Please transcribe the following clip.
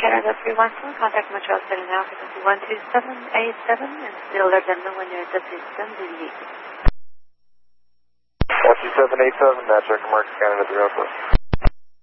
Canada 317, contact Montreal City now, frequency 12787, and still let them know when you're at the system, the 12787, that's our Mark Canada 317.